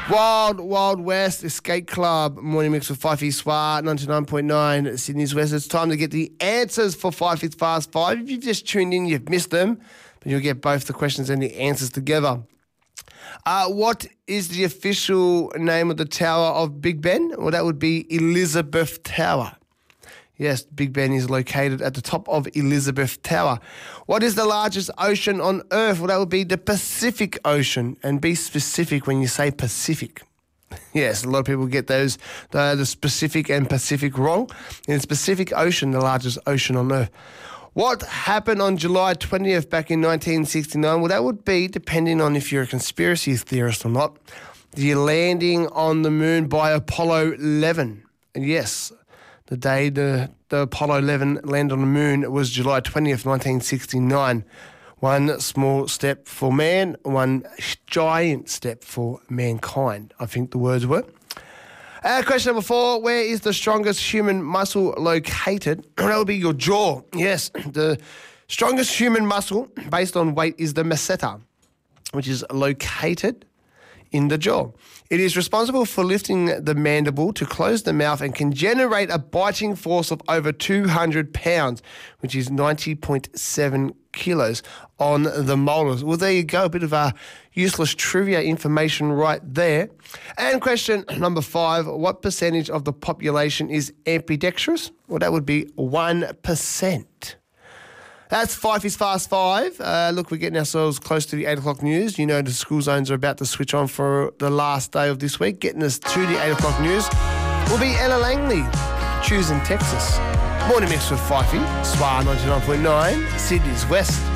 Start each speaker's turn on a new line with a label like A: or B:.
A: Wild Wild West Escape Club, morning mix with Fifey Swar, 99.9 Sydney's West. It's time to get the answers for Fifey's Fast Five. If you've just tuned in, you've missed them, but you'll get both the questions and the answers together. What is the official name of the tower of Big Ben? Well, that would be Elizabeth Tower. Yes, Big Ben is located at the top of Elizabeth Tower. What is the largest ocean on Earth? Well, that would be the Pacific Ocean. And be specific when you say Pacific. Yes, a lot of people get those, the specific and Pacific wrong. In the Pacific Ocean, the largest ocean on Earth. What happened on July 20th back in 1969? Well, that would be, depending on if you're a conspiracy theorist or not, the landing on the moon by Apollo 11. And yes, the day the Apollo 11 landed on the moon was July 20th, 1969. One small step for man, one giant step for mankind, I think the words were. Question number 4, where is the strongest human muscle located? That would be your jaw. Yes, the strongest human muscle based on weight is the masseter, which is located in the jaw. It is responsible for lifting the mandible to close the mouth and can generate a biting force of over 200 pounds, which is 90.7 kilos on the molars. Well, there you go. A bit of useless trivia information right there. And question number 5, what percentage of the population is ambidextrous? Well, that would be 1%. That's Fifey's Fast Five. Look, we're getting ourselves close to the 8 o'clock news. You know the school zones are about to switch on for the last day of this week. Getting us to the 8 o'clock news will be Ella Langley, choosing Texas. Morning mix with Fifey, Swar 99.9, Sydney's West.